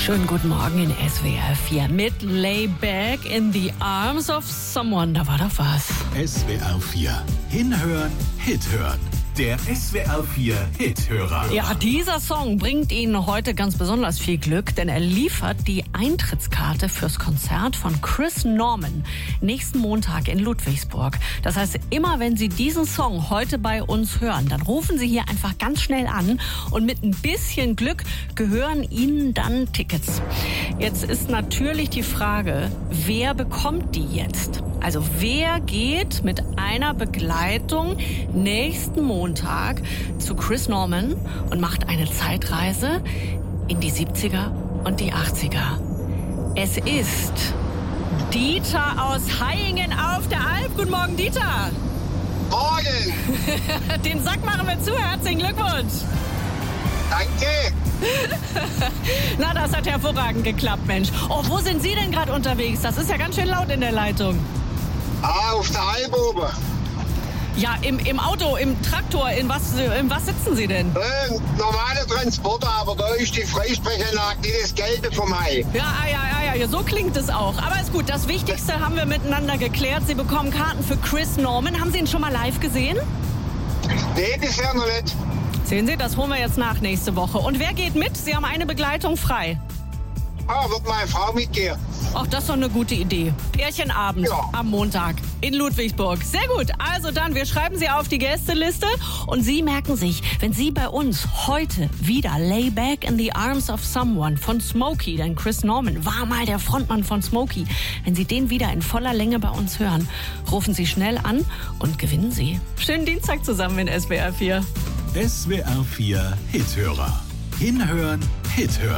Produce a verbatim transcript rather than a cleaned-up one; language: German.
Schönen guten Morgen in S W R vier mit Lay Back in the Arms of Someone. Da war doch was. S W R vier. Hinhören, Hit hören. Der S W R vier Hithörer. Ja, dieser Song bringt Ihnen heute ganz besonders viel Glück, denn er liefert die Eintrittskarte fürs Konzert von Chris Norman nächsten Montag in Ludwigsburg. Das heißt, immer wenn Sie diesen Song heute bei uns hören, dann rufen Sie hier einfach ganz schnell an und mit ein bisschen Glück gehören Ihnen dann Tickets. Jetzt ist natürlich die Frage, wer bekommt die jetzt? Also wer geht mit einer Begleitung nächsten Montag zu Chris Norman und macht eine Zeitreise in die siebziger und die achtziger? Es ist Dieter aus Hayingen auf der Alp. Guten Morgen, Dieter. Morgen. Den Sack machen wir zu. Herzlichen Glückwunsch. Danke. Na, das hat hervorragend geklappt, Mensch. Oh, wo sind Sie denn gerade unterwegs? Das ist ja ganz schön laut in der Leitung. Ah, auf der Alp oben. Ja, im, im Auto, im Traktor, in was, in was sitzen Sie denn? Äh, normale Transporter, aber da ist die Freisprechanlage, die das Gelbe vom Hai. Ja, ja, ja, ja, so klingt es auch. Aber ist gut, das Wichtigste haben wir miteinander geklärt. Sie bekommen Karten für Chris Norman. Haben Sie ihn schon mal live gesehen? Nee, bisher noch nicht. Sehen Sie, das holen wir jetzt nach nächste Woche. Und wer geht mit? Sie haben eine Begleitung frei. Ah, wird meine Frau mitgehen. Ach, das ist doch eine gute Idee. Pärchenabend Ja. am Montag in Ludwigsburg. Sehr gut. Also dann, wir schreiben Sie auf die Gästeliste. Und Sie merken sich, wenn Sie bei uns heute wieder Lay Back in the Arms of Someone von Smokey, denn Chris Norman war mal der Frontmann von Smokey. Wenn Sie den wieder in voller Länge bei uns hören, rufen Sie schnell an und gewinnen Sie. Schönen Dienstag zusammen in S W R vier. S W R vier Hithörer. Hinhören, Hit hören.